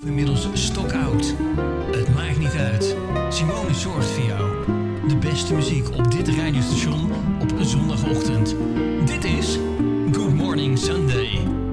Inmiddels stokoud. Het maakt niet uit. Simone zorgt voor jou. De beste muziek op dit radiostation op zondagochtend. Dit is Good Morning Sunday.